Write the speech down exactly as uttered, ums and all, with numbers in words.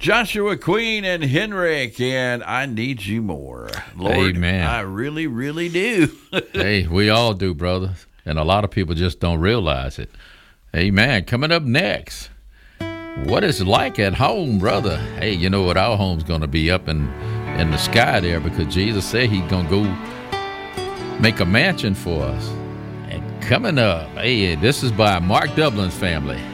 Joshua, Queen, and Henrik, and I need you more. Lord, Amen. I really, really do. Hey, we all do, brother. And a lot of people just don't realize it. Amen. Coming up next, what it's like at home, brother. Hey, you know what? Our home's going to be up in, in the sky there because Jesus said he's going to go make a mansion for us. And coming up, hey, this is by Mark Dublin's family.